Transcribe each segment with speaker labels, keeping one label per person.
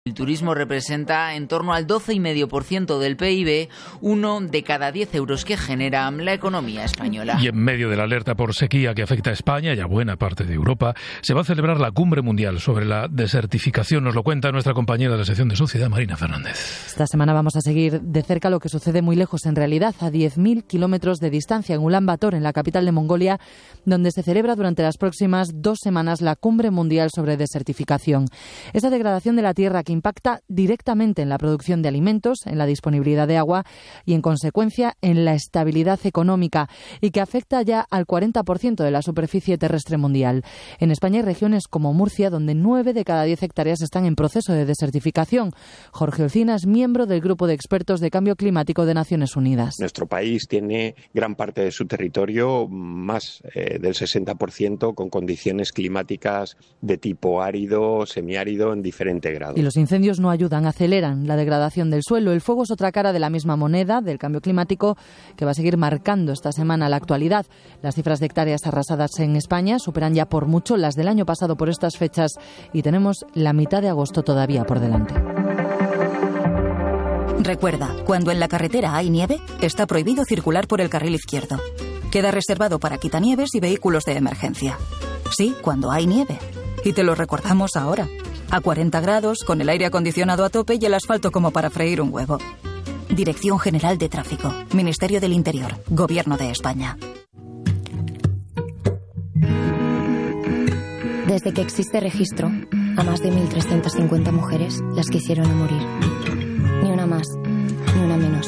Speaker 1: El turismo representa en torno al 12,5% del PIB, 1 de cada 10 euros que genera la economía española.
Speaker 2: Y en medio de la alerta por sequía que afecta a España y a buena parte de Europa, se va a celebrar la Cumbre Mundial sobre la desertificación. Nos lo cuenta nuestra compañera de la sección de Sociedad, Marina Fernández.
Speaker 3: Esta semana vamos a seguir de cerca lo que sucede muy lejos, en realidad, a 10.000 kilómetros de distancia, en Ulan Bator, en la capital de Mongolia, donde se celebra durante las próximas 2 semanas la Cumbre Mundial sobre desertificación. Esa degradación de la tierra que impacta directamente en la producción de alimentos, en la disponibilidad de agua y, en consecuencia, en la estabilidad económica, y que afecta ya al 40% de la superficie terrestre mundial. En España hay regiones como Murcia, donde 9 de cada 10 hectáreas están en proceso de desertificación. Jorge Olcina es miembro del Grupo de Expertos de Cambio Climático de Naciones Unidas.
Speaker 4: Nuestro país tiene gran parte de su territorio, más del 60%, con condiciones climáticas de tipo árido, semiárido, en diferente grado.
Speaker 3: Y los incendios no ayudan, aceleran la degradación del suelo. El fuego es otra cara de la misma moneda del cambio climático que va a seguir marcando esta semana la actualidad. Las cifras de hectáreas arrasadas en España superan ya por mucho las del año pasado por estas fechas y tenemos la mitad de agosto todavía por delante.
Speaker 5: Recuerda, cuando en la carretera hay nieve, está prohibido circular por el carril izquierdo. Queda reservado para quitanieves y vehículos de emergencia. Sí, cuando hay nieve. Y te lo recordamos ahora. A 40 grados, con el aire acondicionado a tope y el asfalto como para freír un huevo. Dirección General de Tráfico. Ministerio del Interior. Gobierno de España.
Speaker 6: Desde que existe registro, a más de 1.350 mujeres las quisieron a morir. Ni una más, ni una menos.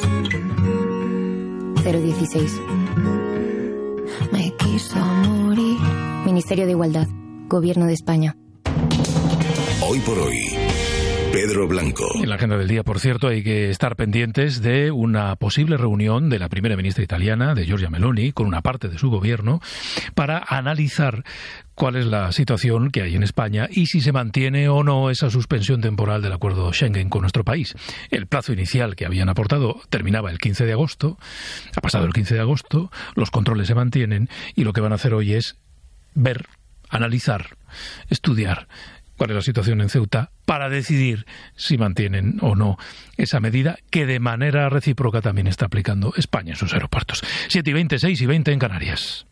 Speaker 6: 016. Me quiso morir. Ministerio de Igualdad. Gobierno de España.
Speaker 7: Hoy por hoy, Pedro Blanco.
Speaker 2: En la agenda del día, por cierto, hay que estar pendientes de una posible reunión de la primera ministra italiana, de Giorgia Meloni, con una parte de su gobierno, para analizar cuál es la situación que hay en España y si se mantiene o no esa suspensión temporal del acuerdo Schengen con nuestro país. El plazo inicial que habían aportado terminaba el 15 de agosto, ha pasado el 15 de agosto, los controles se mantienen y lo que van a hacer hoy es ver, analizar, estudiar cuál es la situación en Ceuta para decidir si mantienen o no esa medida que de manera recíproca también está aplicando España en sus aeropuertos. 7:20, 6:20 en Canarias.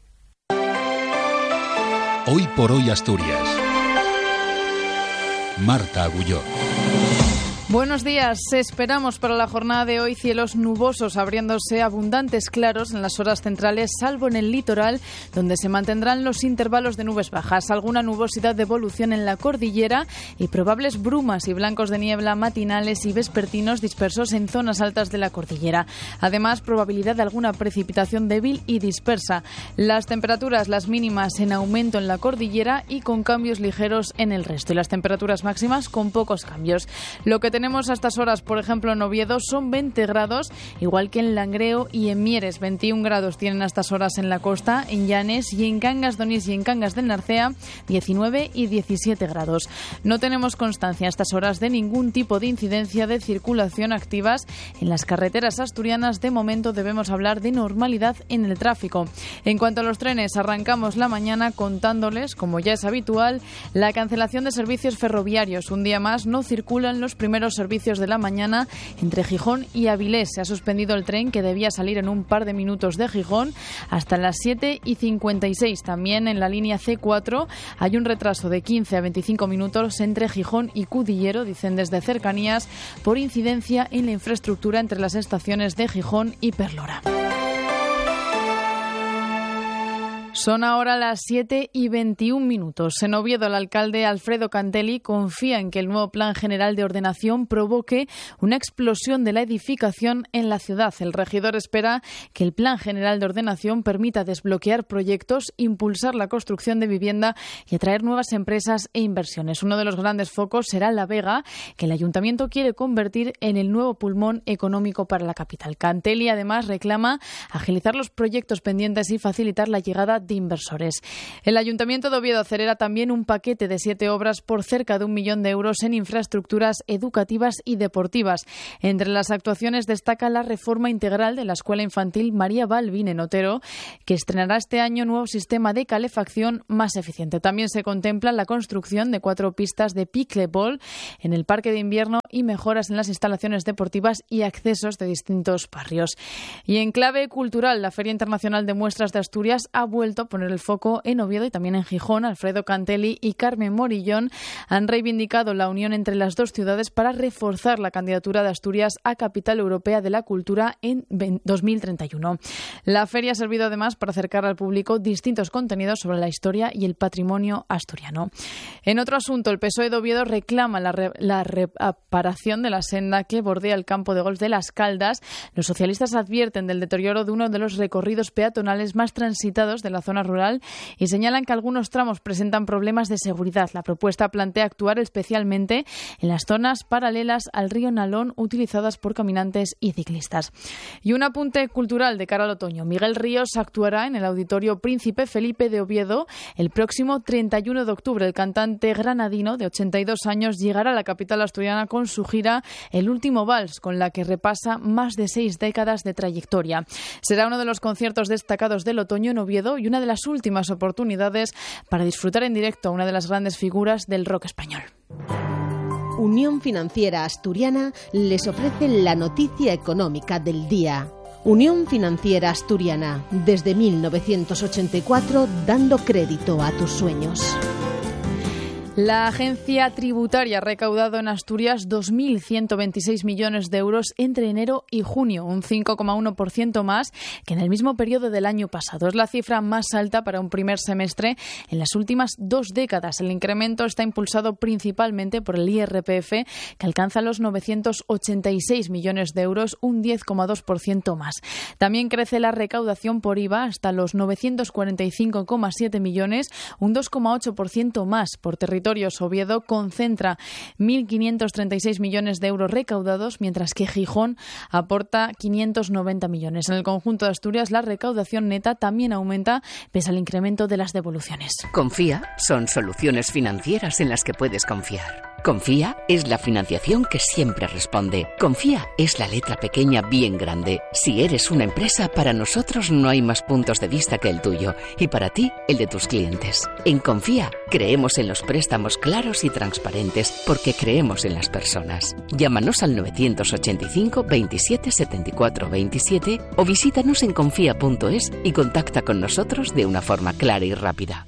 Speaker 8: Hoy por hoy Asturias. Marta Agulló.
Speaker 9: Buenos días. Esperamos para la jornada de hoy cielos nubosos, abriéndose abundantes claros en las horas centrales, salvo en el litoral, donde se mantendrán los intervalos de nubes bajas, alguna nubosidad de evolución en la cordillera y probables brumas y blancos de niebla matinales y vespertinos dispersos en zonas altas de la cordillera. Además, probabilidad de alguna precipitación débil y dispersa. Las temperaturas, las mínimas en aumento en la cordillera y con cambios ligeros en el resto. Y las temperaturas máximas con pocos cambios. Lo que tenemos a estas horas, por ejemplo, en Oviedo son 20 grados, igual que en Langreo y en Mieres. 21 grados tienen a estas horas en la costa, en Llanes y en Cangas de Onís y en Cangas del Narcea, 19 y 17 grados. No tenemos constancia a estas horas de ningún tipo de incidencia de circulación activas en las carreteras asturianas. De momento debemos hablar de normalidad en el tráfico. En cuanto a los trenes, arrancamos la mañana contándoles, como ya es habitual, la cancelación de servicios ferroviarios. Un día más no circulan los primeros servicios de la mañana entre Gijón y Avilés. Se ha suspendido el tren que debía salir en un par de minutos de Gijón hasta las 7:56. También en la línea C4 hay un retraso de 15 a 25 minutos entre Gijón y Cudillero, dicen desde Cercanías, por incidencia en la infraestructura entre las estaciones de Gijón y Perlora. Son ahora las 7:21. En Oviedo, el alcalde Alfredo Cantelli confía en que el nuevo Plan General de Ordenación provoque una explosión de la edificación en la ciudad. El regidor espera que el Plan General de Ordenación permita desbloquear proyectos, impulsar la construcción de vivienda y atraer nuevas empresas e inversiones. Uno de los grandes focos será La Vega, que el ayuntamiento quiere convertir en el nuevo pulmón económico para la capital. Cantelli además reclama agilizar los proyectos pendientes y facilitar la llegada de de inversores. El Ayuntamiento de Oviedo acelera también un paquete de 7 obras por cerca de 1 millón de euros en infraestructuras educativas y deportivas. Entre las actuaciones destaca la reforma integral de la Escuela Infantil María Balbín en Otero, que estrenará este año un nuevo sistema de calefacción más eficiente. También se contempla la construcción de 4 pistas de pickleball en el parque de invierno y mejoras en las instalaciones deportivas y accesos de distintos barrios. Y en clave cultural, la Feria Internacional de Muestras de Asturias ha vuelto a poner el foco en Oviedo y también en Gijón. Alfredo Cantelli y Carmen Morillón han reivindicado la unión entre las dos ciudades para reforzar la candidatura de Asturias a Capital Europea de la Cultura en 2031. La feria ha servido además para acercar al público distintos contenidos sobre la historia y el patrimonio asturiano. En otro asunto, el PSOE de Oviedo reclama la reparación de la senda que bordea el campo de golf de Las Caldas. Los socialistas advierten del deterioro de uno de los recorridos peatonales más transitados de la zona rural y señalan que algunos tramos presentan problemas de seguridad. La propuesta plantea actuar especialmente en las zonas paralelas al río Nalón utilizadas por caminantes y ciclistas. Y un apunte cultural de cara al otoño. Miguel Ríos actuará en el Auditorio Príncipe Felipe de Oviedo el próximo 31 de octubre. El cantante granadino de 82 años llegará a la capital asturiana con su gira El último vals, con la que repasa más de 6 décadas de trayectoria. Será uno de los conciertos destacados del otoño en Oviedo y una de las últimas oportunidades para disfrutar en directo a una de las grandes figuras del rock español.
Speaker 10: Unión Financiera Asturiana les ofrece la noticia económica del día. Unión Financiera Asturiana, desde 1984, dando crédito a tus sueños.
Speaker 9: La agencia tributaria ha recaudado en Asturias 2.126 millones de euros entre enero y junio, un 5,1% más que en el mismo periodo del año pasado. Es la cifra más alta para un primer semestre en las últimas 2 décadas. El incremento está impulsado principalmente por el IRPF, que alcanza los 986 millones de euros, un 10,2% más. También crece la recaudación por IVA hasta los 945,7 millones, un 2,8% más. Por territorio, Oviedo concentra 1.536 millones de euros recaudados, mientras que Gijón aporta 590 millones. En el conjunto de Asturias, la recaudación neta también aumenta pese al incremento de las devoluciones.
Speaker 11: Confía son soluciones financieras en las que puedes confiar. Confía es la financiación que siempre responde. Confía es la letra pequeña bien grande. Si eres una empresa, para nosotros no hay más puntos de vista que el tuyo y para ti el de tus clientes. En Confía creemos en los préstamos claros y transparentes porque creemos en las personas. Llámanos al 985 27 74 27 o visítanos en confía.es y contacta con nosotros de una forma clara y rápida.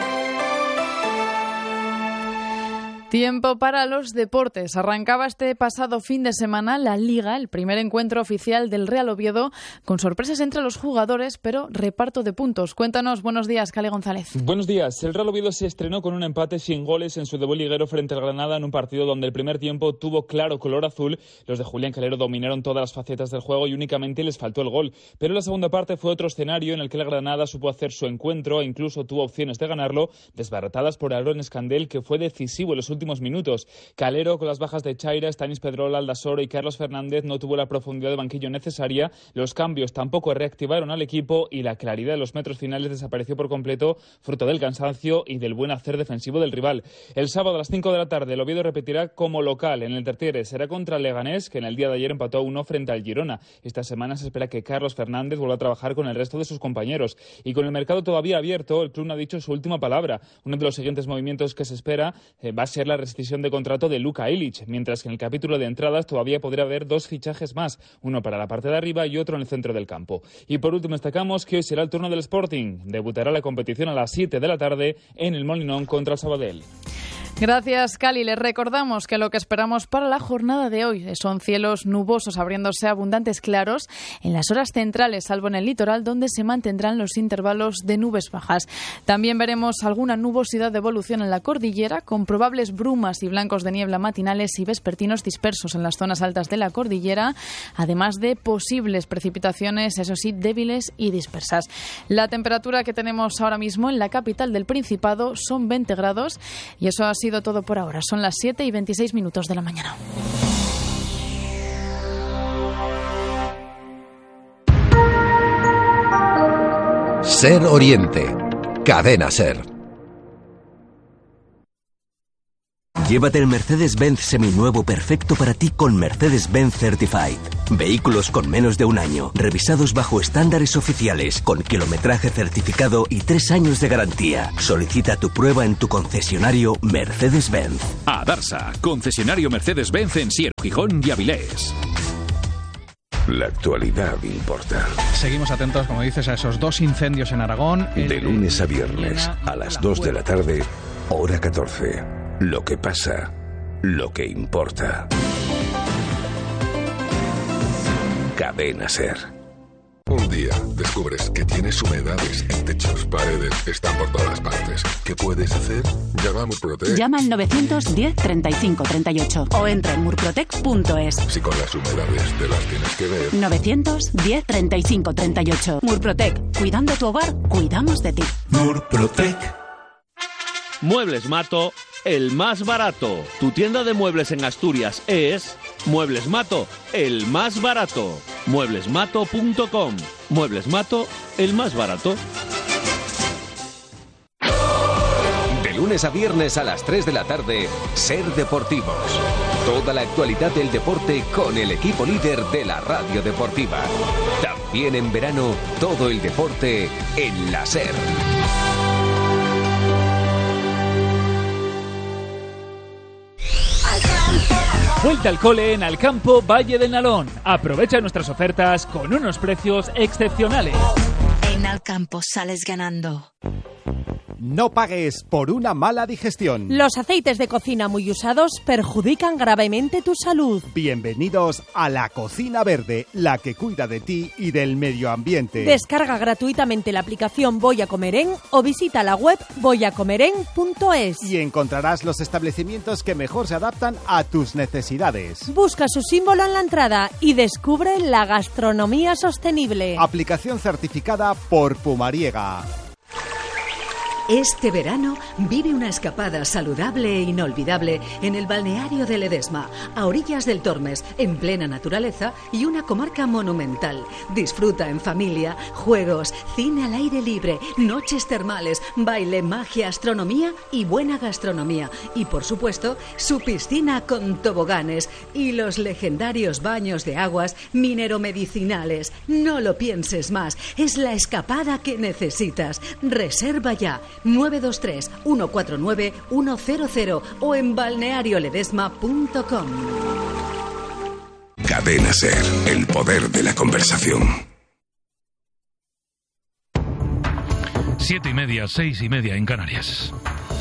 Speaker 9: Tiempo para los deportes. Arrancaba este pasado fin de semana la Liga, el primer encuentro oficial del Real Oviedo, con sorpresas entre los jugadores, pero reparto de puntos. Cuéntanos, buenos días, Cale González.
Speaker 12: Buenos días. El Real Oviedo se estrenó con un empate sin goles en su debut liguero frente al Granada en un partido donde el primer tiempo tuvo claro color azul. Los de Julián Calero dominaron todas las facetas del juego y únicamente les faltó el gol. Pero la segunda parte fue otro escenario en el que el Granada supo hacer su encuentro e incluso tuvo opciones de ganarlo, desbaratadas por Aarón Escandel, que fue decisivo en los últimos minutos. Calero, con las bajas de Chaira, Stanis Pedrola, Aldasoro y Carlos Fernández, no tuvo la profundidad de banquillo necesaria. Los cambios tampoco reactivaron al equipo y la claridad de los metros finales desapareció por completo, fruto del cansancio y del buen hacer defensivo del rival. El sábado a las 5 de la tarde el Oviedo repetirá como local en el Tertiere. Será contra el Leganés, que en el día de ayer empató a 1 frente al Girona. Esta semana se espera que Carlos Fernández vuelva a trabajar con el resto de sus compañeros. Y con el mercado todavía abierto, el club no ha dicho su última palabra. Uno de los siguientes movimientos que se espera va a ser la rescisión de contrato de Luka Ilić, mientras que en el capítulo de entradas todavía podría haber 2 fichajes más, uno para la parte de arriba y otro en el centro del campo. Y por último destacamos que hoy será el turno del Sporting. Debutará la competición a las 7 de la tarde en el Molinón contra el Sabadell.
Speaker 9: Gracias, Cali. Les recordamos que lo que esperamos para la jornada de hoy son cielos nubosos abriéndose abundantes claros en las horas centrales, salvo en el litoral, donde se mantendrán los intervalos de nubes bajas. También veremos alguna nubosidad de evolución en la cordillera, con probables brumas y blancos de niebla matinales y vespertinos dispersos en las zonas altas de la cordillera, además de posibles precipitaciones, eso sí, débiles y dispersas. La temperatura que tenemos ahora mismo en la capital del Principado son 20 grados y eso ha sido todo por ahora. Son las 7:26 de la mañana.
Speaker 8: Ser Oriente.
Speaker 13: Cadena SER. Llévate el Mercedes-Benz seminuevo perfecto para ti con Mercedes-Benz Certified. Vehículos con menos de un año, revisados bajo estándares oficiales, con kilometraje certificado y 3 años de garantía. Solicita tu prueba en tu concesionario Mercedes-Benz.
Speaker 14: Adarsa, concesionario Mercedes-Benz en Siero, Gijón y Avilés.
Speaker 7: La actualidad importa.
Speaker 15: Seguimos atentos, como dices, a esos 2 incendios en Aragón.
Speaker 7: De lunes a viernes, a las 2 de la tarde, hora 14. Lo que pasa, lo que importa. Cadena SER.
Speaker 16: Un día descubres que tienes humedades en techos, paredes, están por todas partes. ¿Qué puedes hacer? Llama a Murprotec.
Speaker 17: Llama al 910 35 38 o entra en murprotec.es.
Speaker 16: Si con las humedades te las tienes que ver.
Speaker 17: 910 35 38. Murprotec. Cuidando tu hogar, cuidamos de ti.
Speaker 18: Murprotec. Muebles Mato, el más barato. Tu tienda de muebles en Asturias es Muebles Mato, el más barato. Mueblesmato.com. Muebles Mato, el más barato.
Speaker 19: De lunes a viernes a las 3 de la tarde, SER Deportivos. Toda la actualidad del deporte con el equipo líder de la radio deportiva. También en verano, todo el deporte en la SER.
Speaker 20: Vuelta al cole en Alcampo Valle del Nalón. Aprovecha nuestras ofertas con unos precios excepcionales.
Speaker 21: En Alcampo sales ganando.
Speaker 22: No pagues por una mala digestión.
Speaker 23: Los aceites de cocina muy usados perjudican gravemente tu salud.
Speaker 22: Bienvenidos a la Cocina Verde, la que cuida de ti y del medio ambiente.
Speaker 23: Descarga gratuitamente la aplicación Voy a Comerén o visita la web voyacomerén.es.
Speaker 22: Y encontrarás los establecimientos que mejor se adaptan a tus necesidades.
Speaker 23: Busca su símbolo en la entrada y descubre la gastronomía sostenible.
Speaker 22: Aplicación certificada por Pumariega.
Speaker 24: Este verano vive una escapada saludable e inolvidable en el balneario de Ledesma, a orillas del Tormes, en plena naturaleza y una comarca monumental. Disfruta en familia, juegos, cine al aire libre, noches termales, baile, magia, astronomía y buena gastronomía. Y por supuesto, su piscina con toboganes y los legendarios baños de aguas mineromedicinales. No lo pienses más, es la escapada que necesitas. Reserva ya. 923 149 100 o en balnearioledesma.com.
Speaker 7: Cadena SER, el poder de la conversación.
Speaker 2: 7:30, 6:30 en Canarias.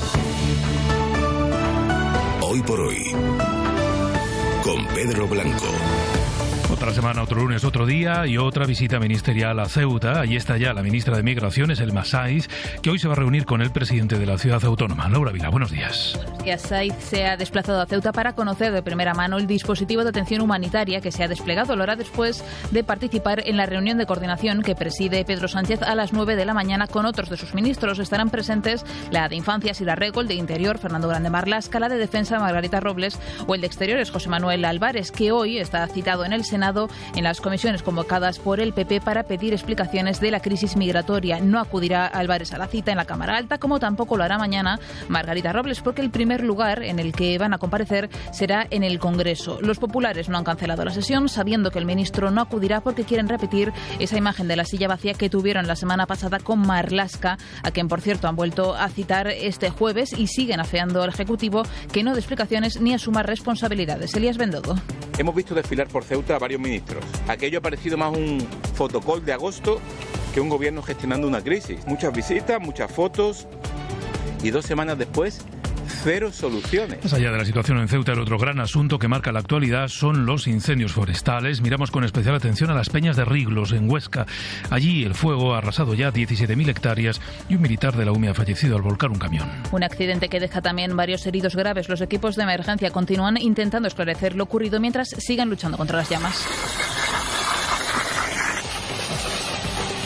Speaker 7: Hoy por hoy, con Pedro Blanco.
Speaker 2: Otra semana, otro lunes, otro día y otra visita ministerial a Ceuta. Allí está ya la ministra de Migraciones, Elma Saiz, que hoy se va a reunir con el presidente de la ciudad autónoma. Laura Vila, buenos días.
Speaker 25: Saiz se ha desplazado a Ceuta para conocer de primera mano el dispositivo de atención humanitaria que se ha desplegado. Lo hará después de participar en la reunión de coordinación que preside Pedro Sánchez a las 9 de la mañana con otros de sus ministros. Estarán presentes la de Infancia, Sila Rego, el de Interior, Fernando Grande Marlaska, la de Defensa, Margarita Robles, o el de Exteriores, José Manuel Álvarez, que hoy está citado en el Senado en las comisiones convocadas por el PP para pedir explicaciones de la crisis migratoria. No acudirá Álvarez a la cita en la Cámara Alta, como tampoco lo hará mañana Margarita Robles, porque el primer lugar en el que van a comparecer será en el Congreso. Los populares no han cancelado la sesión, sabiendo que el ministro no acudirá porque quieren repetir esa imagen de la silla vacía que tuvieron la semana pasada con Marlaska, a quien, por cierto, han vuelto a citar este jueves y siguen afeando al Ejecutivo que no dé explicaciones ni asuma responsabilidades. Elías Bendodo.
Speaker 26: Hemos visto desfilar por Ceuta a varios ministros. Aquello ha parecido más un fotocall de agosto que un gobierno gestionando una crisis. Muchas visitas, muchas fotos y 2 semanas después, 0 soluciones.
Speaker 2: Más allá de la situación en Ceuta, el otro gran asunto que marca la actualidad son los incendios forestales. Miramos con especial atención a las Peñas de Riglos, en Huesca. Allí el fuego ha arrasado ya 17.000 hectáreas y un militar de la UME ha fallecido al volcar un camión.
Speaker 25: Un accidente que deja también varios heridos graves. Los equipos de emergencia continúan intentando esclarecer lo ocurrido mientras sigan luchando contra las llamas.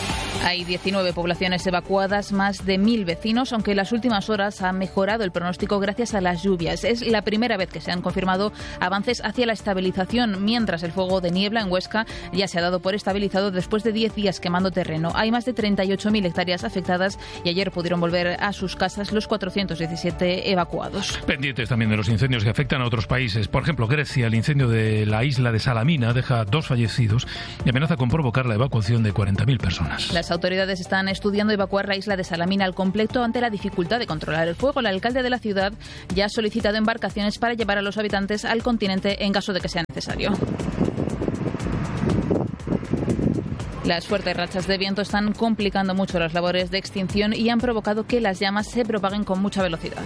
Speaker 25: Hay 19 poblaciones evacuadas, más de 1.000 vecinos, aunque en las últimas horas ha mejorado el pronóstico gracias a las lluvias. Es la primera vez que se han confirmado avances hacia la estabilización, mientras el fuego de niebla en Huesca ya se ha dado por estabilizado después de 10 días quemando terreno. Hay más de 38.000 hectáreas afectadas y ayer pudieron volver a sus casas los 417 evacuados.
Speaker 2: Pendientes también de los incendios que afectan a otros países. Por ejemplo, Grecia, el incendio de la isla de Salamina deja 2 fallecidos y amenaza con provocar la evacuación de 40.000 personas.
Speaker 25: Las autoridades están estudiando evacuar la isla de Salamina al completo ante la dificultad de controlar el fuego. El alcalde de la ciudad ya ha solicitado embarcaciones para llevar a los habitantes al continente en caso de que sea necesario. Las fuertes rachas de viento están complicando mucho las labores de extinción y han provocado que las llamas se propaguen con mucha velocidad.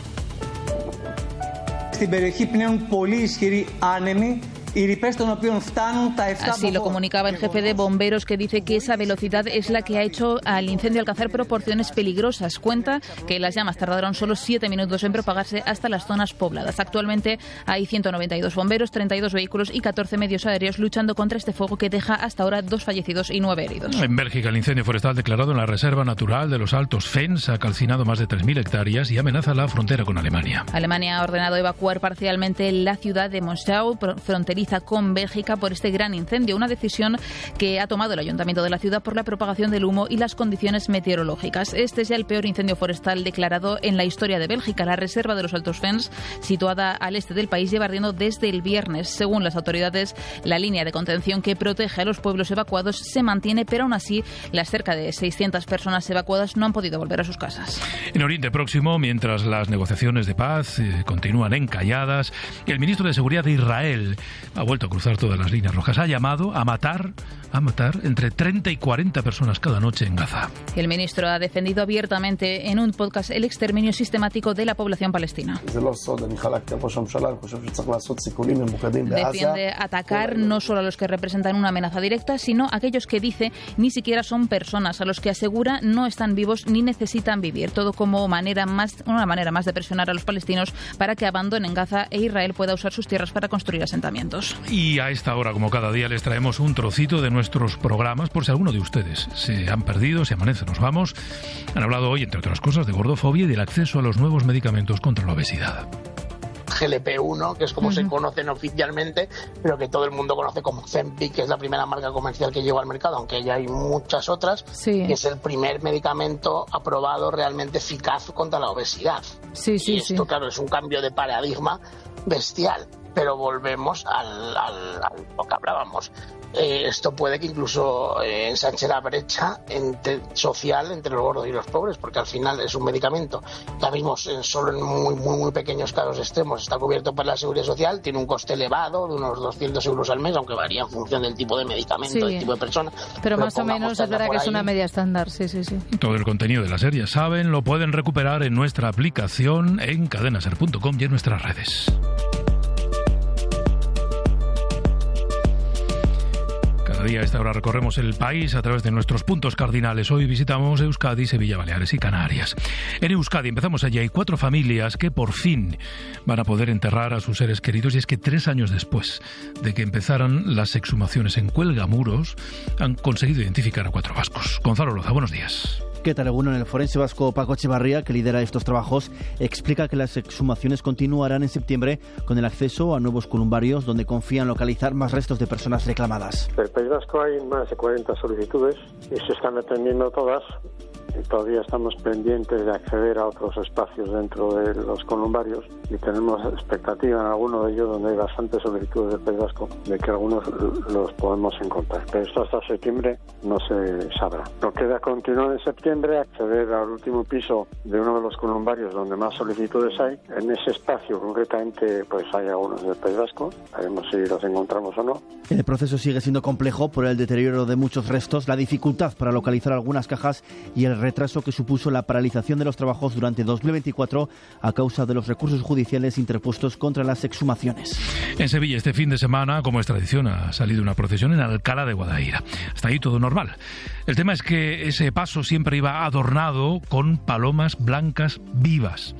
Speaker 25: Así lo comunicaba el jefe de bomberos, que dice que esa velocidad es la que ha hecho al incendio alcanzar proporciones peligrosas. Cuenta que las llamas tardaron solo 7 minutos en propagarse hasta las zonas pobladas. Actualmente hay 192 bomberos, 32 vehículos y 14 medios aéreos luchando contra este fuego que deja hasta ahora 2 fallecidos y 9 heridos.
Speaker 2: En Bélgica, el incendio forestal declarado en la Reserva Natural de los Altos Fens ha calcinado más de 3.000 hectáreas y amenaza la frontera con Alemania.
Speaker 25: Alemania ha ordenado evacuar parcialmente la ciudad de Monschau, fronteriza con Bélgica, por este gran incendio, una decisión que ha tomado el ayuntamiento de la ciudad por la propagación del humo y las condiciones meteorológicas. Este es ya el peor incendio forestal declarado en la historia de Bélgica. La reserva de los Altos Fens, situada al este del país, lleva ardiendo desde el viernes. Según las autoridades, la línea de contención que protege a los pueblos evacuados se mantiene, pero aún así las cerca de 600 personas evacuadas no han podido volver a sus casas.
Speaker 2: En Oriente Próximo, mientras las negociaciones de paz continúan encalladas, el ministro de Seguridad de Israel ha vuelto a cruzar todas las líneas rojas. Ha llamado a matar entre 30 y 40 personas cada noche en Gaza.
Speaker 25: El ministro ha defendido abiertamente en un podcast el exterminio sistemático de la población palestina. Defiende atacar no solo a los que representan una amenaza directa, sino a aquellos que dice ni siquiera son personas, a los que asegura no están vivos ni necesitan vivir. Todo como una manera más de presionar a los palestinos para que abandonen Gaza e Israel pueda usar sus tierras para construir asentamientos.
Speaker 2: Y a esta hora, como cada día, les traemos un trocito de nuestros programas por si alguno de ustedes se han perdido, si amanece, nos vamos. Han hablado hoy, entre otras cosas, de gordofobia y del acceso a los nuevos medicamentos contra la obesidad.
Speaker 1: GLP-1, que es como se conocen oficialmente, pero que todo el mundo conoce como Ozempic, que es la primera marca comercial que llegó al mercado, aunque ya hay muchas otras, que es el primer medicamento aprobado realmente eficaz contra la obesidad. Y esto, claro, es un cambio de paradigma bestial. Pero volvemos a lo que hablábamos. Esto puede que incluso ensanche la brecha social entre los gordos y los pobres, porque al final es un medicamento que vimos solo en muy pequeños casos extremos está cubierto por la Seguridad Social, tiene un coste elevado de unos 200 euros al mes, aunque varía en función del tipo de medicamento, del tipo de persona.
Speaker 9: Pero más o menos es verdad que es una media estándar, sí.
Speaker 2: Todo el contenido de la serie, saben, lo pueden recuperar en nuestra aplicación, en cadenaser.com y en nuestras redes. Día a esta hora recorremos el país a través de nuestros puntos cardinales. Hoy visitamos Euskadi, Sevilla, Baleares y Canarias. En Euskadi empezamos allí. Hay 4 familias que por fin van a poder enterrar a sus seres queridos, y es que 3 años después de que empezaran las exhumaciones en Cuelgamuros han conseguido identificar a 4 vascos. Gonzalo Loza, buenos días.
Speaker 3: ¿Qué tal, Egunon? El forense vasco Paco Echevarría, que lidera estos trabajos, explica que las exhumaciones continuarán en septiembre con el acceso a nuevos columbarios donde confían localizar más restos de personas reclamadas.
Speaker 4: En el País Vasco hay más de 40 solicitudes y se están atendiendo todas. Y todavía estamos pendientes de acceder a otros espacios dentro de los columbarios y tenemos expectativa en alguno de ellos, donde hay bastantes solicitudes del País Vasco, de que algunos los podemos encontrar. Pero esto hasta septiembre no se sabrá. Nos queda continuar en septiembre, acceder al último piso de uno de los columbarios donde más solicitudes hay. En ese espacio concretamente pues hay algunos del País Vasco, veremos si los encontramos o no.
Speaker 3: El proceso sigue siendo complejo por el deterioro de muchos restos, la dificultad para localizar algunas cajas y el retraso que supuso la paralización de los trabajos durante 2024 a causa de los recursos judiciales interpuestos contra las exhumaciones.
Speaker 2: En Sevilla este fin de semana, como es tradición, ha salido una procesión en Alcalá de Guadaira. Hasta ahí todo normal. El tema es que ese paso siempre iba adornado con palomas blancas vivas.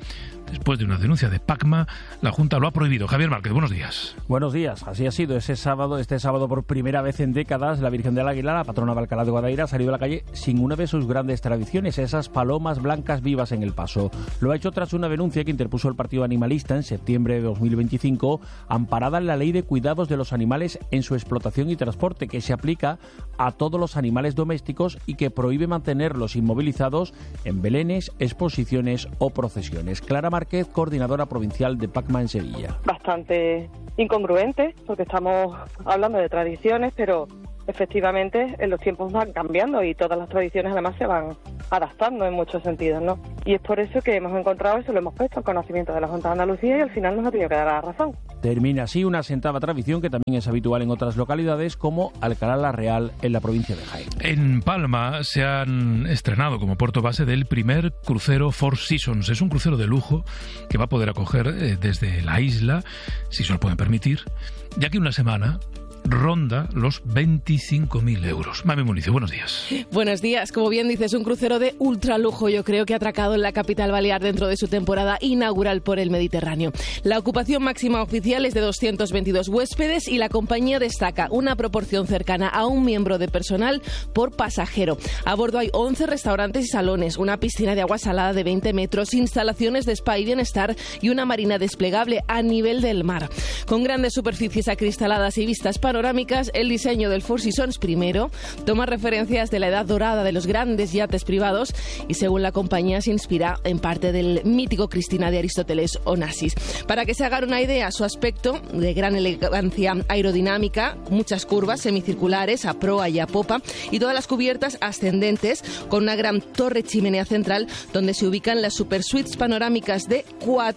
Speaker 2: Después de una denuncia de Pacma, la Junta lo ha prohibido. Javier Márquez, buenos días.
Speaker 5: Buenos días. Así ha sido. Este sábado, por primera vez en décadas, la Virgen del Águila, la patrona de Alcalá de Guadaira, ha salido a la calle sin una de sus grandes tradiciones, esas palomas blancas vivas en el paso. Lo ha hecho tras una denuncia que interpuso el Partido Animalista en septiembre de 2025, amparada en la Ley de Cuidados de los Animales en su explotación y transporte, que se aplica a todos los animales domésticos y que prohíbe mantenerlos inmovilizados en belenes, exposiciones o procesiones. Clara Márquez, coordinadora provincial de Pacma en Sevilla.
Speaker 6: Bastante incongruente, porque estamos hablando de tradiciones, pero efectivamente los tiempos van cambiando y todas las tradiciones además se van adaptando en muchos sentidos, ¿no? Y es por eso que hemos encontrado eso, lo hemos puesto en conocimiento de la Junta de Andalucía y al final nos ha tenido que dar la razón.
Speaker 5: Termina así una asentada tradición que también es habitual en otras localidades como Alcalá la Real en la provincia de Jaén.
Speaker 2: En Palma se han estrenado como puerto base del primer crucero Four Seasons. Es un crucero de lujo que va a poder acoger desde la isla, si se lo pueden permitir, ya que una semana ronda los 25.000 euros. Mami Municio, buenos días.
Speaker 8: Buenos días. Como bien dices, un crucero de ultralujo, yo creo que ha atracado en la capital balear dentro de su temporada inaugural por el Mediterráneo. La ocupación máxima oficial es de 222 huéspedes y la compañía destaca una proporción cercana a un miembro de personal por pasajero. A bordo hay 11 restaurantes y salones, una piscina de agua salada de 20 metros, instalaciones de spa y bienestar y una marina desplegable a nivel del mar. Con grandes superficies acristaladas y vistas panorámicas, el diseño del Four Seasons primero toma referencias de la edad dorada de los grandes yates privados y, según la compañía, se inspira en parte del mítico Cristina de Aristóteles Onassis. Para que se hagan una idea, su aspecto de gran elegancia aerodinámica, muchas curvas semicirculares a proa y a popa y todas las cubiertas ascendentes con una gran torre chimenea central donde se ubican las super suites panorámicas de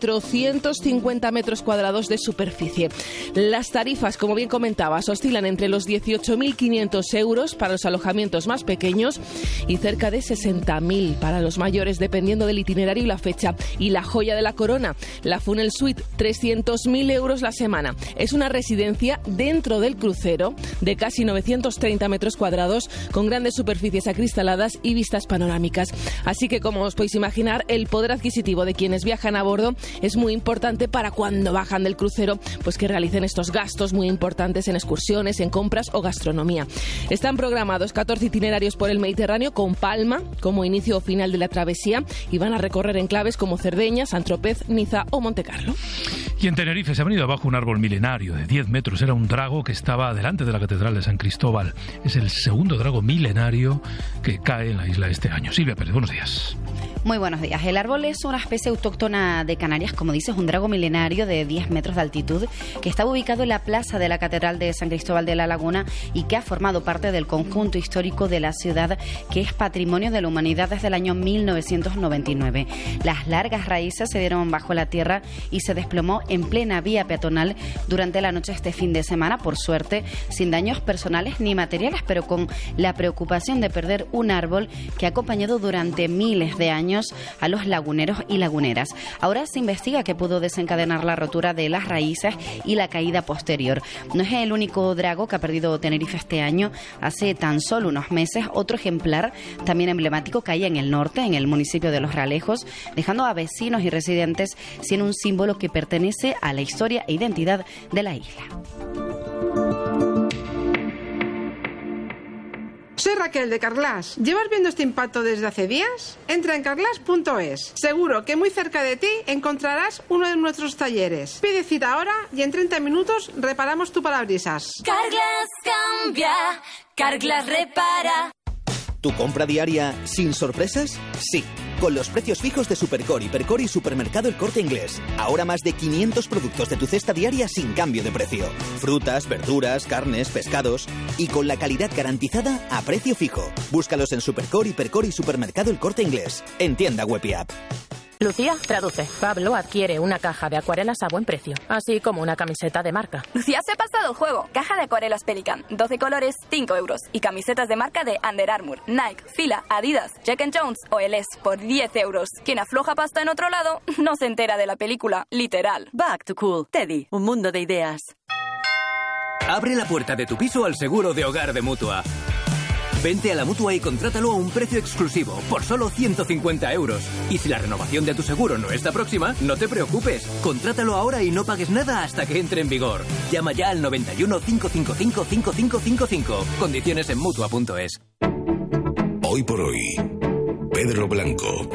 Speaker 8: 450 metros cuadrados de superficie. Las tarifas, como bien comentabas, oscilan entre los 18.500 euros para los alojamientos más pequeños y cerca de 60.000 para los mayores, dependiendo del itinerario y la fecha. Y la joya de la corona, la Funnel Suite, 300.000 euros la semana. Es una residencia dentro del crucero de casi 930 metros cuadrados con grandes superficies acristaladas y vistas panorámicas. Así que, como os podéis imaginar, el poder adquisitivo de quienes viajan a bordo es muy importante para cuando bajan del crucero, pues que realicen estos gastos muy importantes en excursiones, en compras o gastronomía. Están programados 14 itinerarios por el Mediterráneo con Palma como inicio o final de la travesía y van a recorrer enclaves como Cerdeña, Saint-Tropez, Niza o Montecarlo.
Speaker 2: Y en Tenerife se ha venido abajo un árbol milenario de 10 metros. Era un drago que estaba delante de la Catedral de San Cristóbal. Es el segundo drago milenario que cae en la isla este año. Silvia Pérez, buenos días.
Speaker 10: Muy buenos días. El árbol es una especie autóctona de Canarias, como dices, un drago milenario de 10 metros de altitud que estaba ubicado en la plaza de la Catedral de San Cristóbal de la Laguna y que ha formado parte del conjunto histórico de la ciudad, que es patrimonio de la humanidad desde el año 1999. Las largas raíces se dieron bajo la tierra y se desplomó en plena vía peatonal durante la noche este fin de semana, por suerte, sin daños personales ni materiales, pero con la preocupación de perder un árbol que ha acompañado durante miles de años a los laguneros y laguneras. Ahora se investiga qué pudo desencadenar la rotura de las raíces y la caída posterior. No es el único drago que ha perdido Tenerife este año. Hace tan solo unos meses, otro ejemplar también emblemático caía en el norte, en el municipio de Los Realejos, dejando a vecinos y residentes sin un símbolo que pertenece a la historia e identidad de la isla.
Speaker 11: Soy Raquel de Carglass. ¿Llevas viendo este impacto desde hace días? Entra en carglass.es. Seguro que muy cerca de ti encontrarás uno de nuestros talleres. Pide cita ahora y en 30 minutos reparamos tu parabrisas.
Speaker 12: Carglass cambia, Carglass repara.
Speaker 27: ¿Tu compra diaria sin sorpresas? Sí, con los precios fijos de Supercore, Hipercore y Supermercado El Corte Inglés. Ahora más de 500 productos de tu cesta diaria sin cambio de precio. Frutas, verduras, carnes, pescados y con la calidad garantizada a precio fijo. Búscalos en Supercore, Hipercore y Supermercado El Corte Inglés. En tienda web y app.
Speaker 28: Lucía traduce. Pablo adquiere una caja de acuarelas a buen precio, así como una camiseta de marca.
Speaker 29: Lucía se ha pasado el juego. Caja de acuarelas Pelican, 12 colores, 5 euros. Y camisetas de marca de Under Armour, Nike, Fila, Adidas, Jack & Jones o Eles por 10 euros. Quien afloja pasta en otro lado no se entera de la película, literal.
Speaker 30: Back to Cool. Teddy, un mundo de ideas.
Speaker 31: Abre la puerta de tu piso al seguro de hogar de Mutua.
Speaker 13: Vente a la Mutua y contrátalo a un precio exclusivo, por solo 150 euros. Y si la renovación de tu seguro no está próxima, no te preocupes. Contrátalo ahora y no pagues nada hasta que entre en vigor. Llama ya al 91 555 5555. Condiciones en Mutua.es.
Speaker 7: Hoy por hoy, Pedro Blanco.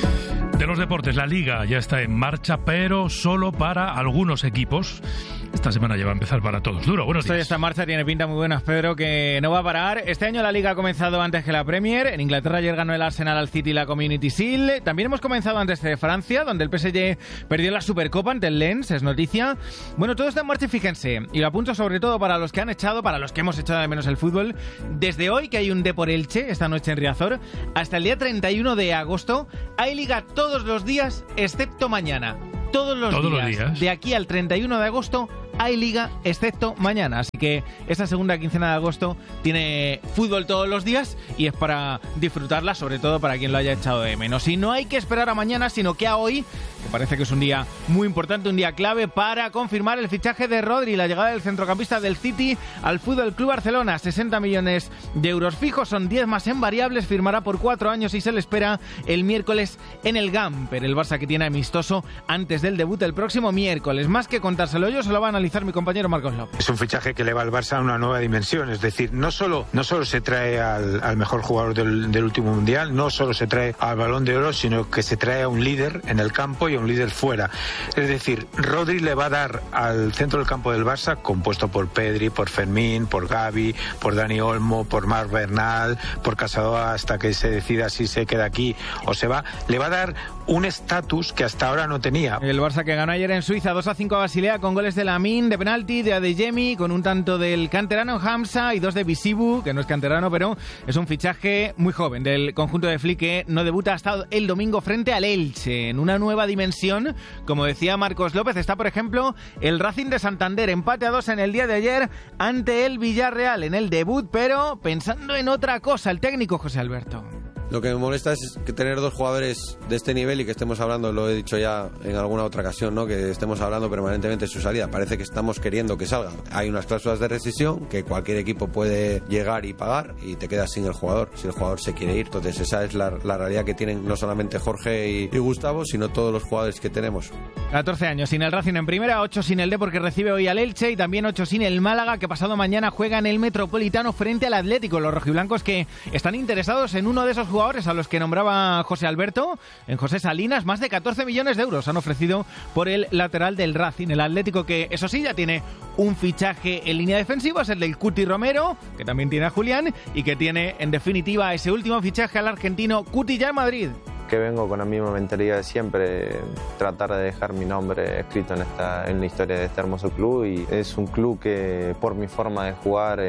Speaker 2: De los deportes, la Liga ya está en marcha, pero solo para algunos equipos. Esta semana ya va a empezar para todos. Duro, buenos días.
Speaker 14: Esto ya está en marcha, tiene pinta muy buena, Pedro, que no va a parar. Este año la Liga ha comenzado antes que la Premier. En Inglaterra ayer ganó el Arsenal al City la Community Shield. También hemos comenzado antes de Francia, donde el PSG perdió la Supercopa ante el Lens, es noticia. Bueno, todo está en marcha y fíjense, y lo apunto sobre todo para los que hemos echado de menos el fútbol. Desde hoy, que hay un Depor Elche, esta noche en Riazor, hasta el día 31 de agosto, hay Liga todos los días, excepto mañana. Todos los días. De aquí al 31 de agosto hay Liga, excepto mañana. Así que esta segunda quincena de agosto tiene fútbol todos los días y es para disfrutarla, sobre todo para quien lo haya echado de menos. Y no hay que esperar a mañana, sino que a hoy, que parece que es un día muy importante, un día clave para confirmar el fichaje de Rodri, la llegada del centrocampista del City al Fútbol Club Barcelona. 60 millones de euros fijos, son 10 más en variables, firmará por 4 años y se le espera el miércoles en el Gamper. El Barça que tiene amistoso antes del debut el próximo miércoles. Más que contárselo yo, se lo va a analizar mi compañero Marcos López.
Speaker 15: Es un fichaje que eleva al Barça a una nueva dimensión, es decir, no solo se trae al mejor jugador del último mundial, no solo se trae al Balón de Oro, sino que se trae a un líder en el campo y a un líder fuera. Es decir, Rodri le va a dar al centro del campo del Barça, compuesto por Pedri, por Fermín, por Gavi, por Dani Olmo, por Marc Bernal, por Casado, hasta que se decida si se queda aquí o se va, le va a dar un estatus que hasta ahora no tenía.
Speaker 14: El Barça que ganó ayer en Suiza 2-5 a Basilea con goles de Lamine, de penalti, de Adeyemi, con un tanto del canterano Hamza y 2 de Bisibu, que no es canterano, pero es un fichaje muy joven del conjunto de Flick, que no debuta hasta el domingo frente al Elche. En una nueva dimensión, como decía Marcos López, está por ejemplo el Racing de Santander, empate a 2 en el día de ayer ante el Villarreal en el debut, pero pensando en otra cosa, el técnico José Alberto.
Speaker 16: Lo que me molesta es que tener dos jugadores de este nivel y que estemos hablando, lo he dicho ya en alguna otra ocasión, ¿no? Que estemos hablando permanentemente de su salida. Parece que estamos queriendo que salga. Hay unas cláusulas de rescisión que cualquier equipo puede llegar y pagar y te quedas sin el jugador, si el jugador se quiere ir. Entonces esa es la realidad que tienen no solamente Jorge y Gustavo, sino todos los jugadores que tenemos.
Speaker 14: 14 años sin el Racing en primera, 8 sin el Depor, que recibe hoy al Elche, y también 8 sin el Málaga, que pasado mañana juega en el Metropolitano frente al Atlético. Los rojiblancos que están interesados en uno de esos jugadores a los que nombraba José Alberto, en José Salinas. Más de 14 millones de euros han ofrecido por el lateral del Racing. El Atlético, que eso sí ya tiene un fichaje en línea defensiva, es el del Cuti Romero, que también tiene a Julián, y que tiene en definitiva ese último fichaje al argentino Cuti ya en Madrid.
Speaker 17: Que vengo con la misma mentalidad de siempre, tratar de dejar mi nombre escrito en la historia de este hermoso club, y es un club que por mi forma de jugar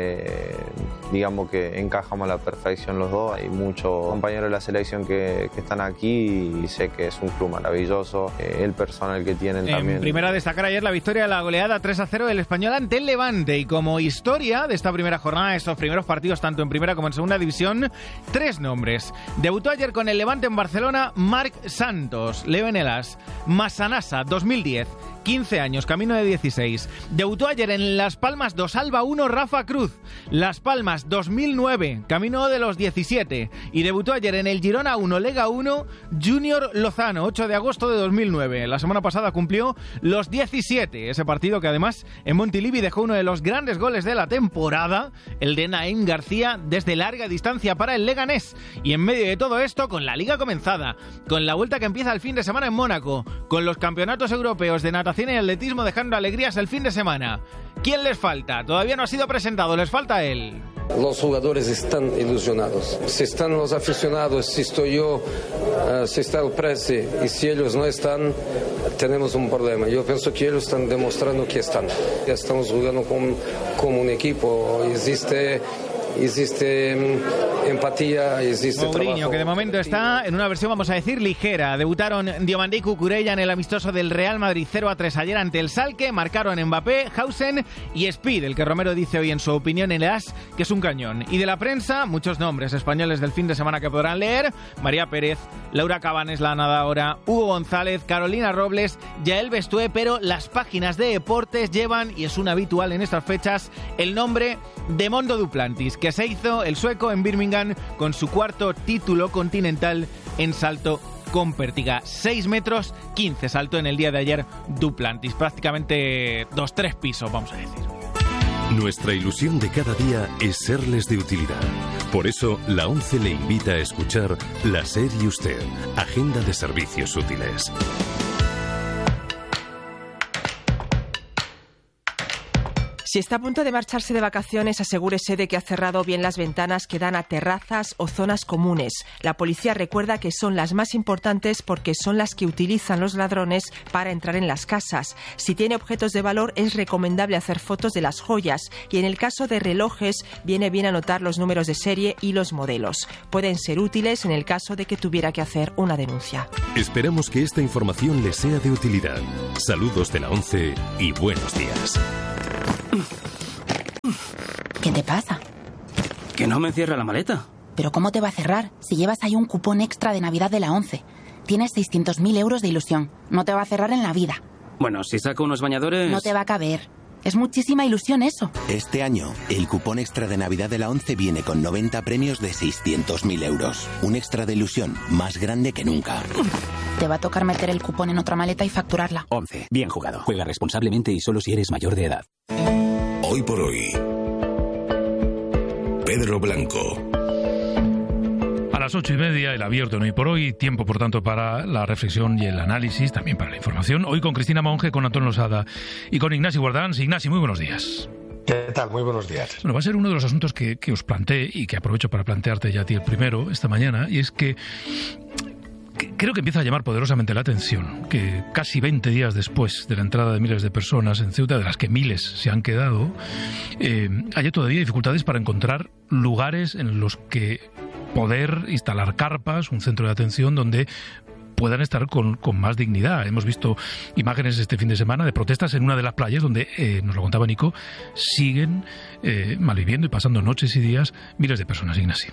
Speaker 17: digamos que encajamos a la perfección los dos. Hay muchos compañeros de la selección que están aquí y sé que es un club maravilloso, el personal que tienen también.
Speaker 14: En primera, destacar ayer la victoria de la goleada 3-0 del Español ante el Levante, y como historia de esta primera jornada, estos primeros partidos tanto en primera como en segunda división, 3 nombres. Debutó ayer con el Levante en Barcelona Marc Santos, Leo Enelas, Massanassa, 2010, 15 años, camino de 16. Debutó ayer en Las Palmas 2 Alba 1 Rafa Cruz, Las Palmas 2009, camino de los 17. Y debutó ayer en el Girona 1 Lega 1 Junior Lozano, 8 de agosto de 2009. La semana pasada cumplió los 17. Ese partido que además en Montilivi dejó uno de los grandes goles de la temporada, el de Naim García desde larga distancia para el Leganés. Y en medio de todo esto, con la Liga comenzada, con la vuelta que empieza el fin de semana en Mónaco, con los campeonatos europeos de natación y atletismo dejando alegrías el fin de semana. ¿Quién les falta? Todavía no ha sido presentado, les falta él.
Speaker 18: Los jugadores están ilusionados. Si están los aficionados, si estoy yo, si está el presi, y si ellos no están, tenemos un problema. Yo pienso que ellos están demostrando que están. Ya estamos jugando como un equipo. Existe empatía, existe
Speaker 14: Mourinho,
Speaker 18: trabajo.
Speaker 14: que de momento está en una versión, vamos a decir, ligera. Debutaron Diomandé y Cucurella en el amistoso del Real Madrid 0-3 ayer ante el Schalke. Marcaron Mbappé, Hausen y Speed, el que Romero dice hoy en su opinión en el AS que es un cañón. Y de la prensa, muchos nombres españoles del fin de semana que podrán leer: María Pérez, Laura Cabanes, la nadadora, Hugo González, Carolina Robles, Yael Bestué, pero las páginas de deportes llevan, y es un habitual en estas fechas, el nombre de Mondo Duplantis, que se hizo el sueco en Birmingham con su cuarto título continental en salto con pértiga. 6 metros 15 saltó en el día de ayer Duplantis, prácticamente 2-3 pisos, vamos a decir.
Speaker 1: Nuestra ilusión de cada día es serles de utilidad. Por eso, la ONCE le invita a escuchar La SER y Usted, Agenda de Servicios Útiles.
Speaker 9: Si está a punto de marcharse de vacaciones, asegúrese de que ha cerrado bien las ventanas que dan a terrazas o zonas comunes. La policía recuerda que son las más importantes porque son las que utilizan los ladrones para entrar en las casas. Si tiene objetos de valor, es recomendable hacer fotos de las joyas y en el caso de relojes, viene bien anotar los números de serie y los modelos. Pueden ser útiles en el caso de que tuviera que hacer una denuncia.
Speaker 1: Esperamos que esta información le sea de utilidad. Saludos de la ONCE y buenos días.
Speaker 19: ¿Qué te pasa?
Speaker 20: Que no me cierra la maleta.
Speaker 19: ¿Pero cómo te va a cerrar si llevas ahí un cupón extra de Navidad de la ONCE? Tienes 600.000 euros de ilusión. No te va a cerrar en la vida.
Speaker 20: Bueno, si saco unos bañadores...
Speaker 19: No te va a caber. Es muchísima ilusión eso.
Speaker 21: Este año, el cupón extra de Navidad de la ONCE viene con 90 premios de 600.000 euros. Un extra de ilusión más grande que nunca.
Speaker 19: Te va a tocar meter el cupón en otra maleta y facturarla.
Speaker 20: ONCE. Bien jugado. Juega responsablemente y solo si eres mayor de edad.
Speaker 7: Hoy por hoy, Pedro Blanco.
Speaker 2: A las 8:30, el abierto en Hoy por Hoy. Tiempo, por tanto, para la reflexión y el análisis, también para la información. Hoy con Cristina Monge, con Antón Losada y con Ignasi Guardans. Ignasi, muy buenos días.
Speaker 22: ¿Qué tal? Muy buenos días.
Speaker 2: Bueno, va a ser uno de los asuntos que os planteé y que aprovecho para plantearte ya a ti el primero esta mañana, y es que creo que empieza a llamar poderosamente la atención que casi 20 días después de la entrada de miles de personas en Ceuta, de las que miles se han quedado, haya todavía dificultades para encontrar lugares en los que poder instalar carpas, un centro de atención donde puedan estar con más dignidad. Hemos visto imágenes este fin de semana de protestas en una de las playas donde, nos lo contaba Nico, siguen malviviendo y pasando noches y días miles de personas, Ignasi.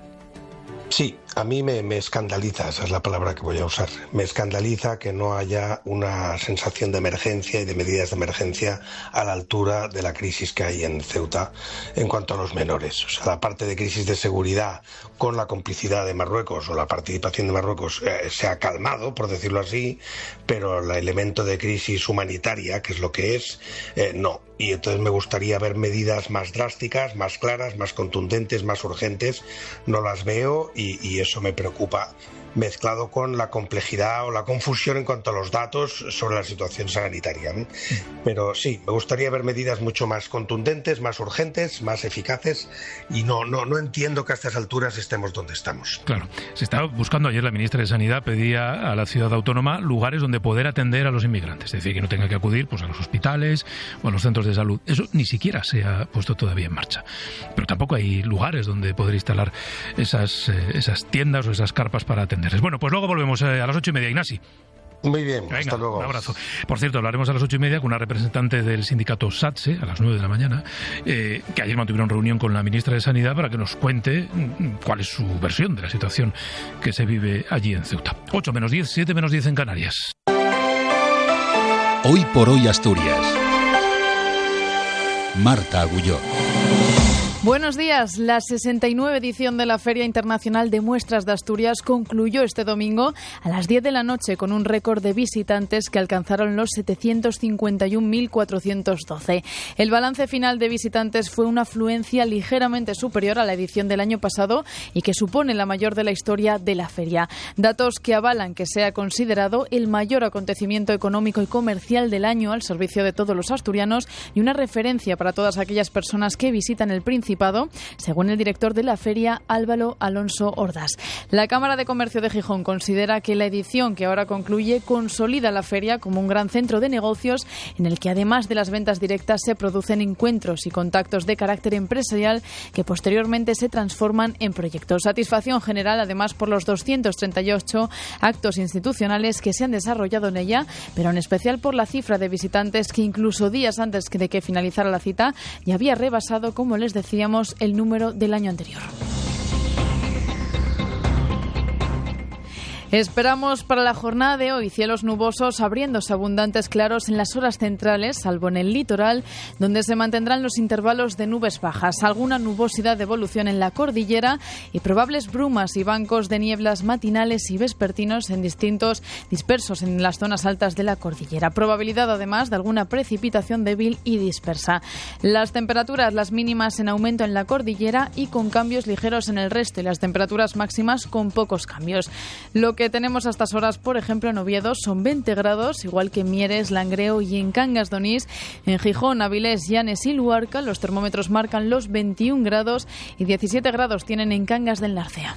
Speaker 22: Sí, a mí me escandaliza, esa es la palabra que voy a usar. Me escandaliza que no haya una sensación de emergencia y de medidas de emergencia a la altura de la crisis que hay en Ceuta en cuanto a los menores. O sea, la parte de crisis de seguridad con la complicidad de Marruecos o la participación de Marruecos se ha calmado, por decirlo así, pero el elemento de crisis humanitaria, que es lo que es, no. Y entonces me gustaría ver medidas más drásticas, más claras, más contundentes, más urgentes. No las veo y eso me preocupa, mezclado con la complejidad o la confusión en cuanto a los datos sobre la situación sanitaria. Pero sí, me gustaría ver medidas mucho más contundentes, más urgentes, más eficaces, y no entiendo que a estas alturas estemos donde estamos.
Speaker 2: Claro, se estaba buscando, ayer la ministra de Sanidad pedía a la ciudad autónoma lugares donde poder atender a los inmigrantes, es decir, que no tenga que acudir pues a los hospitales o a los centros de salud. Eso ni siquiera se ha puesto todavía en marcha. Pero tampoco hay lugares donde poder instalar esas tiendas o esas carpas para atender. Bueno, pues luego volvemos a las 8:30, Ignasi.
Speaker 22: Muy bien, venga, hasta luego.
Speaker 2: Un abrazo. Por cierto, hablaremos a las 8:30 con una representante del sindicato SATSE a las 9 de la mañana, que ayer mantuvieron reunión con la ministra de Sanidad para que nos cuente cuál es su versión de la situación que se vive allí en Ceuta. 8 menos 10, 7 menos 10 en Canarias.
Speaker 23: Hoy por hoy Asturias. Marta Agulló.
Speaker 24: Buenos días. La 69 edición de la Feria Internacional de Muestras de Asturias concluyó este domingo a las 10 de la noche con un récord de visitantes que alcanzaron los 751.412. El balance final de visitantes fue una afluencia ligeramente superior a la edición del año pasado y que supone la mayor de la historia de la feria. Datos que avalan que sea considerado el mayor acontecimiento económico y comercial del año al servicio de todos los asturianos y una referencia para todas aquellas personas que visitan el Príncipe Principado, según el director de la feria, Álvaro Alonso Ordaz. La Cámara de Comercio de Gijón considera que la edición que ahora concluye consolida la feria como un gran centro de negocios en el que, además de las ventas directas, se producen encuentros y contactos de carácter empresarial que posteriormente se transforman en proyectos. Satisfacción general, además, por los 238 actos institucionales que se han desarrollado en ella, pero en especial por la cifra de visitantes que incluso días antes de que finalizara la cita ya había rebasado, como les decíamos, el número del año anterior. Esperamos para la jornada de hoy cielos nubosos abriéndose abundantes claros en las horas centrales, salvo en el litoral, donde se mantendrán los intervalos de nubes bajas, alguna nubosidad de evolución en la cordillera y probables brumas y bancos de nieblas matinales y vespertinos dispersos en las zonas altas de la cordillera. Probabilidad además de alguna precipitación débil y dispersa. Las temperaturas, las mínimas en aumento en la cordillera y con cambios ligeros en el resto, y las temperaturas máximas con pocos cambios. Lo que tenemos a estas horas, por ejemplo, en Oviedo son 20 grados, igual que en Mieres, Langreo y en Cangas de Onís. En Gijón, Avilés, Llanes y Luarca los termómetros marcan los 21 grados y 17 grados tienen en Cangas del Narcea.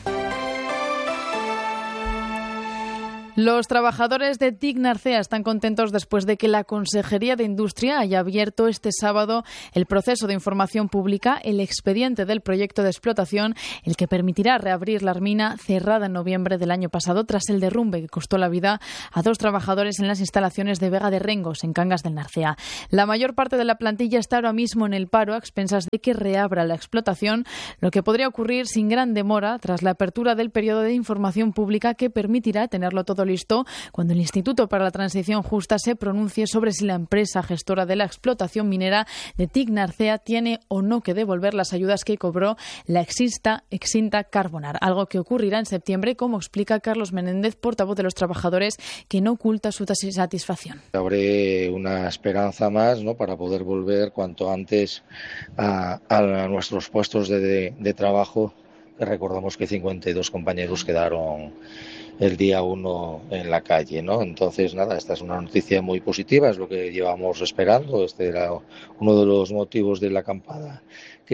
Speaker 24: Los trabajadores de TIC Narcea están contentos después de que la Consejería de Industria haya abierto este sábado el proceso de información pública, el expediente del proyecto de explotación, el que permitirá reabrir la mina cerrada en noviembre del año pasado tras el derrumbe que costó la vida a 2 trabajadores en las instalaciones de Vega de Rengos, en Cangas del Narcea. La mayor parte de la plantilla está ahora mismo en el paro a expensas de que reabra la explotación, lo que podría ocurrir sin gran demora tras la apertura del periodo de información pública que permitirá tenerlo todo listo cuando el Instituto para la Transición Justa se pronuncie sobre si la empresa gestora de la explotación minera de TIC Narcea tiene o no que devolver las ayudas que cobró la extinta Carbonar, algo que ocurrirá en septiembre, como explica Carlos Menéndez, portavoz de los trabajadores, que no oculta su satisfacción.
Speaker 3: Habré una esperanza más, ¿no?, para poder volver cuanto antes a nuestros puestos de trabajo, que recordamos que 52 compañeros quedaron el día 1 en la calle, ¿no? Entonces, nada, esta es una noticia muy positiva, es lo que llevamos esperando. Este era uno de los motivos de la acampada que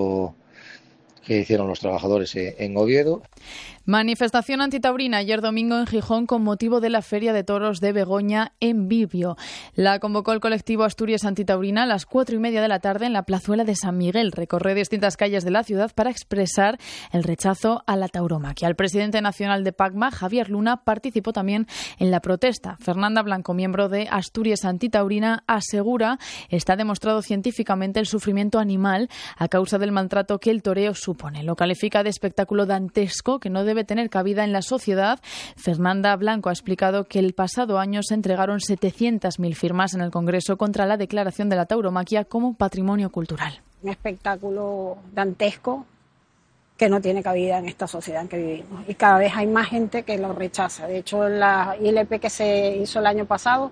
Speaker 3: hicieron los trabajadores en Oviedo.
Speaker 24: Manifestación antitaurina ayer domingo en Gijón con motivo de la Feria de Toros de Begoña en Bibio. La convocó el colectivo Asturias Antitaurina a las 4:30 de la tarde en la plazuela de San Miguel. Recorre distintas calles de la ciudad para expresar el rechazo a la tauromaquia. El presidente nacional de PACMA, Javier Luna, participó también en la protesta. Fernanda Blanco, miembro de Asturias Antitaurina, asegura está demostrado científicamente el sufrimiento animal a causa del maltrato que el toreo supone. Lo califica de espectáculo dantesco que no debe tener cabida en la sociedad. Fernanda Blanco ha explicado que el pasado año se entregaron 700.000 firmas en el Congreso contra la declaración de la tauromaquia como patrimonio cultural.
Speaker 4: Un espectáculo dantesco que no tiene cabida en esta sociedad en que vivimos. Y cada vez hay más gente que lo rechaza. De hecho, en la ILP que se hizo el año pasado,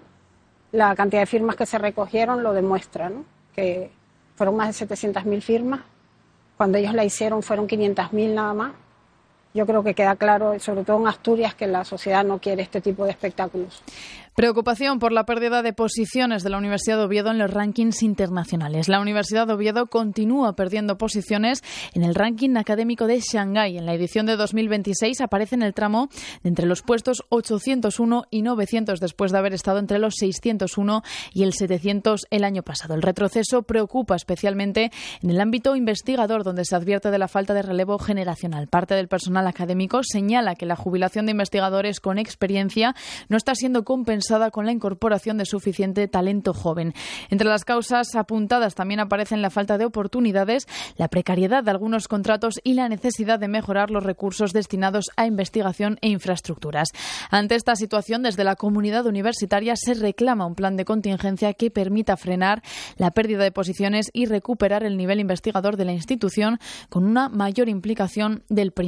Speaker 4: la cantidad de firmas que se recogieron lo demuestra, ¿no? Que fueron más de 700.000 firmas. Cuando ellos la hicieron fueron 500.000 nada más. Yo creo que queda claro, sobre todo en Asturias, que la sociedad no quiere este tipo de espectáculos.
Speaker 24: Preocupación por la pérdida de posiciones de la Universidad de Oviedo en los rankings internacionales. La Universidad de Oviedo continúa perdiendo posiciones en el ranking académico de Shanghái. En la edición de 2026 aparece en el tramo de entre los puestos 801 y 900 después de haber estado entre los 601 y el 700 el año pasado. El retroceso preocupa especialmente en el ámbito investigador, donde se advierte de la falta de relevo generacional. Parte del personal académico señala que la jubilación de investigadores con experiencia no está siendo compensada con la incorporación de suficiente talento joven. Entre las causas apuntadas también aparecen la falta de oportunidades, la precariedad de algunos contratos y la necesidad de mejorar los recursos destinados a investigación e infraestructuras. Ante esta situación, desde la comunidad universitaria se reclama un plan de contingencia que permita frenar la pérdida de posiciones y recuperar el nivel investigador de la institución con una mayor implicación del Principado.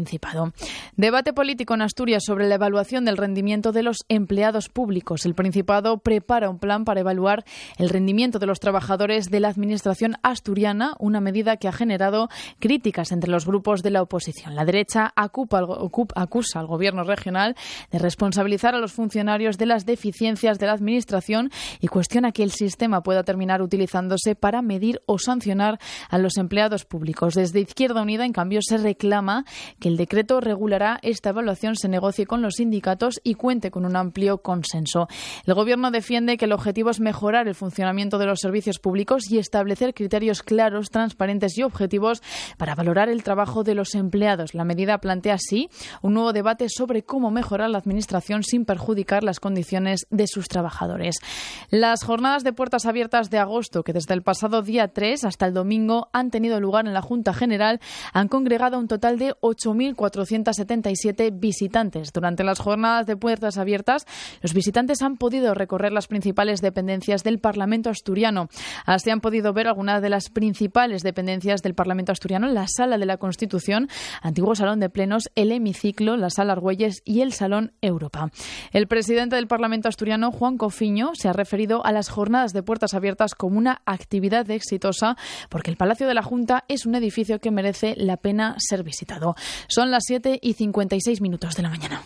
Speaker 24: Asturiano. Debate político en Asturias sobre la evaluación del rendimiento de los empleados públicos. El Principado prepara un plan para evaluar el rendimiento de los trabajadores de la Administración asturiana, una medida que ha generado críticas entre los grupos de la oposición. La derecha acusa al Gobierno regional de responsabilizar a los funcionarios de las deficiencias de la Administración y cuestiona que el sistema pueda terminar utilizándose para medir o sancionar a los empleados públicos. Desde Izquierda Unida, en cambio, se reclama que el decreto regulará esta evaluación se negocie con los sindicatos y cuente con un amplio consenso. El Gobierno defiende que el objetivo es mejorar el funcionamiento de los servicios públicos y establecer criterios claros, transparentes y objetivos para valorar el trabajo de los empleados. La medida plantea así un nuevo debate sobre cómo mejorar la Administración sin perjudicar las condiciones de sus trabajadores. Las jornadas de puertas abiertas de agosto, que desde el pasado día 3 hasta el domingo han tenido lugar en la Junta General, han congregado un total de 8.477 visitantes. Durante las jornadas de puertas abiertas, los visitantes han podido recorrer las principales dependencias del Parlamento asturiano. Así han podido ver algunas de las principales dependencias del Parlamento asturiano: la Sala de la Constitución, antiguo Salón de Plenos, el Hemiciclo, la Sala Argüelles y el Salón Europa. El presidente del Parlamento asturiano, Juan Cofiño, se ha referido a las jornadas de puertas abiertas como una actividad exitosa porque el Palacio de la Junta es un edificio que merece la pena ser visitado. Son las 7:56 de la mañana.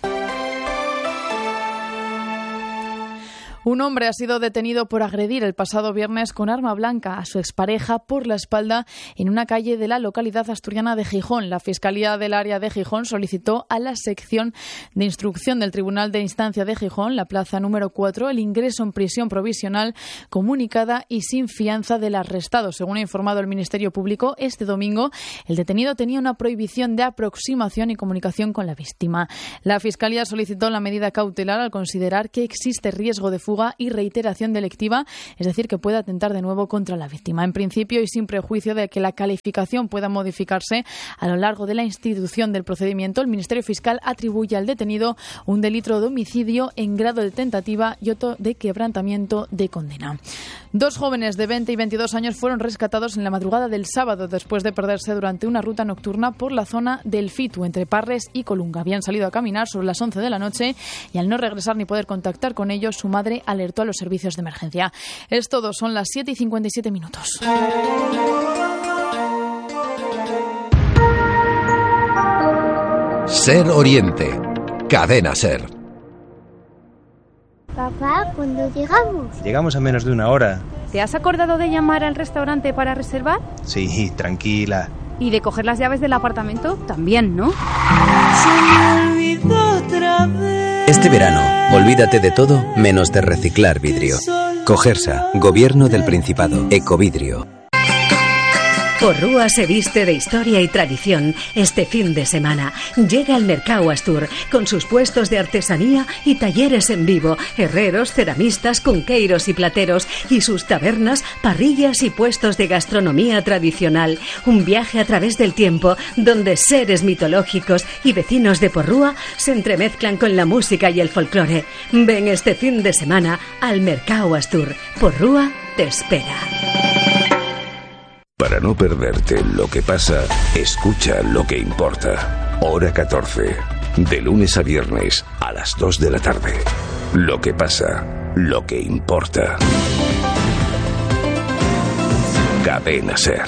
Speaker 24: Un hombre ha sido detenido por agredir el pasado viernes con arma blanca a su expareja por la espalda en una calle de la localidad asturiana de Gijón. La Fiscalía del área de Gijón solicitó a la sección de instrucción del Tribunal de Instancia de Gijón, la plaza número 4, el ingreso en prisión provisional comunicada y sin fianza del arrestado. Según ha informado el Ministerio Público, este domingo el detenido tenía una prohibición de aproximación y comunicación con la víctima. La Fiscalía solicitó la medida cautelar al considerar que existe riesgo de fuga y reiteración delictiva, es decir, que pueda atentar de nuevo contra la víctima. En principio, y sin prejuicio de que la calificación pueda modificarse a lo largo de la institución del procedimiento, el Ministerio Fiscal atribuye al detenido un delito de homicidio en grado de tentativa y otro de quebrantamiento de condena. 2 jóvenes de 20 y 22 años fueron rescatados en la madrugada del sábado después de perderse durante una ruta nocturna por la zona del Fitu, entre Parres y Colunga. Habían salido a caminar sobre las 11 de la noche y al no regresar ni poder contactar con ellos, su madre alertó a los servicios de emergencia. Es todo, son las 7:57.
Speaker 5: Ser Oriente, Cadena Ser.
Speaker 6: Papá, ¿cuándo llegamos?
Speaker 8: Llegamos a menos de una hora.
Speaker 6: ¿Te has acordado de llamar al restaurante para reservar?
Speaker 8: Sí, tranquila.
Speaker 6: ¿Y de coger las llaves del apartamento? También, ¿no?
Speaker 10: Se me olvidó otra vez.
Speaker 11: Este verano, olvídate de todo menos de reciclar vidrio. Cogersa, Gobierno del Principado, Ecovidrio.
Speaker 12: Porrúa se viste de historia y tradición este fin de semana. Llega al Mercado Astur con sus puestos de artesanía y talleres en vivo, herreros, ceramistas, conqueiros y plateros y sus tabernas, parrillas y puestos de gastronomía tradicional. Un viaje a través del tiempo donde seres mitológicos y vecinos de Porrúa se entremezclan con la música y el folclore. Ven este fin de semana al Mercado Astur. Porrúa te espera.
Speaker 7: Para no perderte lo que pasa, escucha lo que importa. Hora 14. De lunes a viernes a las 2 de la tarde. Lo que pasa, lo que importa. Cadena Ser.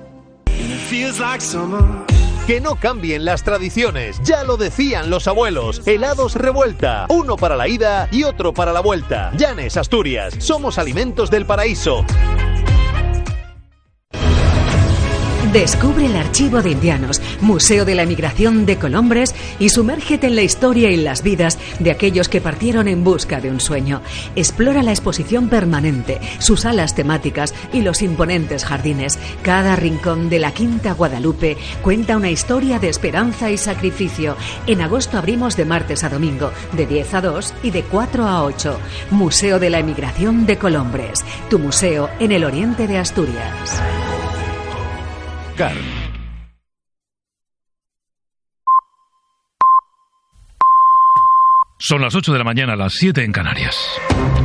Speaker 25: Que no cambien las tradiciones, ya lo decían los abuelos. Helados Revuelta, uno para la ida y otro para la vuelta. Llanes, Asturias, somos Alimentos del Paraíso.
Speaker 12: Descubre el Archivo de Indianos, Museo de la Emigración de Colombres y sumérgete en la historia y las vidas de aquellos que partieron en busca de un sueño. Explora la exposición permanente, sus salas temáticas y los imponentes jardines. Cada rincón de la Quinta Guadalupe cuenta una historia de esperanza y sacrificio. En agosto abrimos de martes a domingo, de 10 a 2 y de 4 a 8. Museo de la Emigración de Colombres, tu museo en el oriente de Asturias.
Speaker 2: Son las 8 de la mañana, las 7 en Canarias.